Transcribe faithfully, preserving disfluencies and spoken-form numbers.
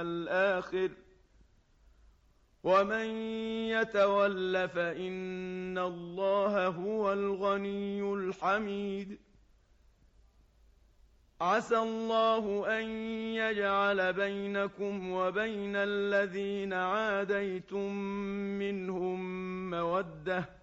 الآخر ومن يتول فإن الله هو الغني الحميد عسى الله أن يجعل بينكم وبين الذين عاديتم منهم مودة